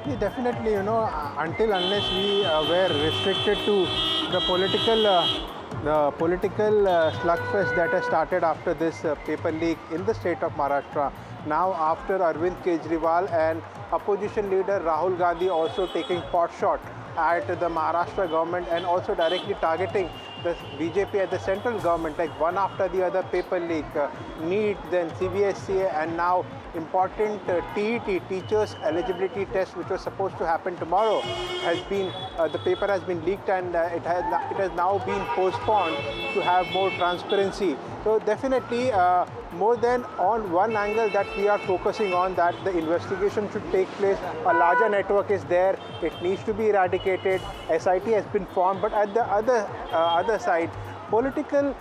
Yeah, definitely, until unless we were restricted to the political slugfest that has started after this paper leak in the state of Maharashtra. Now, after Arvind Kejriwal and opposition leader Rahul Gandhi also taking pot shot at the Maharashtra government and also directly targeting the BJP at the central government, like one after the other paper leak, NEET, then CBSE, and now important TET, teachers eligibility test, which was supposed to happen tomorrow, has been the paper has been leaked, and it has now been postponed to have more transparency. So definitely, more than on one angle that we are focusing on, that the investigation should take place. A larger network is there; it needs to be eradicated. SIT has been formed, but at the other side, political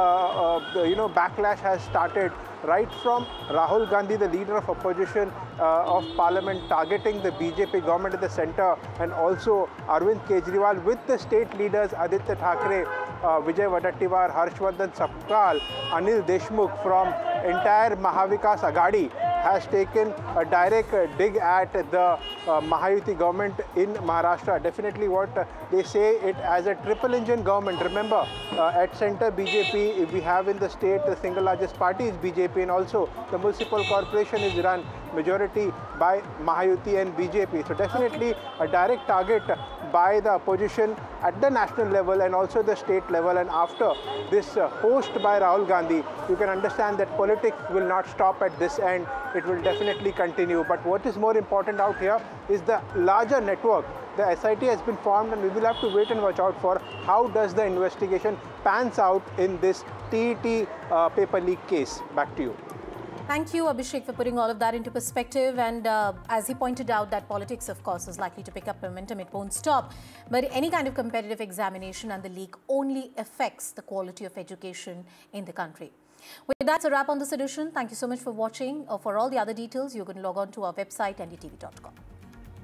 backlash has started right from Rahul Gandhi, the leader of opposition of parliament, targeting the BJP government at the center, and also Arvind Kejriwal with the state leaders Aditya Thackeray, Vijay Wadatiwar, Harshvardhan Sapkal, Anil Deshmukh from entire Mahavikas Aghadi has taken a direct dig at the Mahayuti government in Maharashtra. Definitely what they say it as a triple engine government. Remember, at center BJP, we have in the state the single largest party is BJP, and also the municipal corporation is run majority by Mahayuti and BJP. So definitely a direct target by the opposition at the national level and also the state level. And after this post by Rahul Gandhi, you can understand that politics will not stop at this end. It will definitely continue. But what is more important out here is the larger network. The SIT has been formed, and we will have to wait and watch out for how does the investigation pans out in this TET paper leak case. Back to you. Thank you, Abhishek, for putting all of that into perspective. And as he pointed out, that politics, of course, is likely to pick up momentum. It won't stop. But any kind of competitive examination and the leak only affects the quality of education in the country. With that, it's a wrap on this edition. Thank you so much for watching. For all the other details, you can log on to our website, ndtv.com.